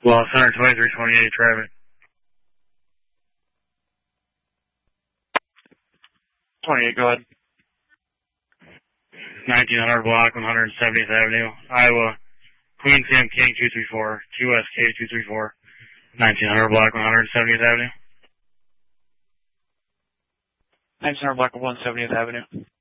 Well, Center 2328 traffic. 28, go ahead. 1900 block, 170th Avenue, Iowa. Queen Sam King 234, QSK 234, 1900 block, 170th Avenue. 1900 block, 170th Avenue.